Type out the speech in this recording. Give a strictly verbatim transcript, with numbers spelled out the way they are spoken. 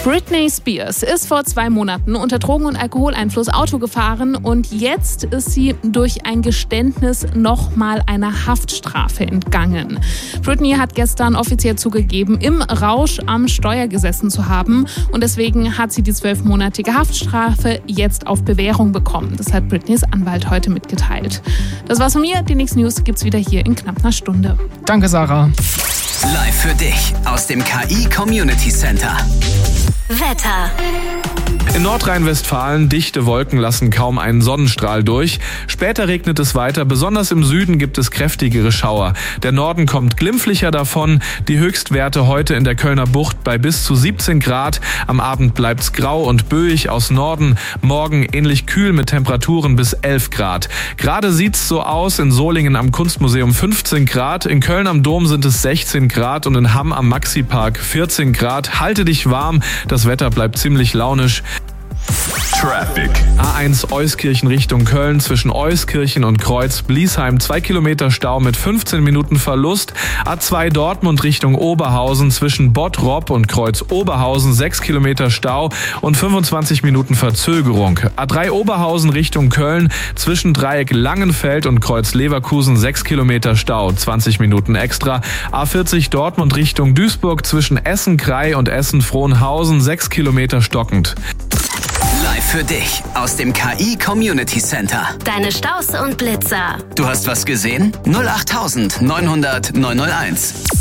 Britney Spears ist vor zwei Monaten unter Drogen- und Alkoholeinfluss Auto gefahren und jetzt ist sie durch ein Geständnis nochmal einer Haftstrafe entgangen. Britney hat gestern offiziell zugegeben, im Rausch am Steuer gesessen zu haben und deswegen hat sie die zwölfmonatige Haftstrafe jetzt auf Bewährung bekommen. Das hat Britneys Anwalt heute mitgeteilt. Das war's von mir. Die nächsten News gibt's wieder hier in knapp einer Stunde. Danke, Sarah. Live für dich aus dem K I Community Center. Wetter. In Nordrhein-Westfalen dichte Wolken lassen kaum einen Sonnenstrahl durch. Später regnet es weiter, besonders im Süden gibt es kräftigere Schauer. Der Norden kommt glimpflicher davon. Die Höchstwerte heute in der Kölner Bucht bei bis zu siebzehn Grad. Am Abend bleibt's grau und böig aus Norden. Morgen ähnlich kühl mit Temperaturen bis elf Grad. Gerade sieht's so aus, in Solingen am Kunstmuseum fünfzehn Grad. In Köln am Dom sind es sechzehn Grad und in Hamm am Maxi-Park vierzehn Grad. Halte dich warm, das Wetter bleibt ziemlich launisch. Traffic. A eins Euskirchen Richtung Köln zwischen Euskirchen und Kreuz Bliesheim zwei Kilometer Stau mit fünfzehn Minuten Verlust. A zwei Dortmund Richtung Oberhausen zwischen Bottrop und Kreuz Oberhausen sechs Kilometer Stau und fünfundzwanzig Minuten Verzögerung. A drei Oberhausen Richtung Köln zwischen Dreieck Langenfeld und Kreuz Leverkusen sechs Kilometer Stau, zwanzig Minuten extra. A vierzig Dortmund Richtung Duisburg zwischen Essen-Krei und Essen-Frohnhausen sechs Kilometer stockend. Live für dich aus dem K I Community Center. Deine Staus und Blitzer. Du hast was gesehen? null acht neunhundert neunhunderт neunhunderteins.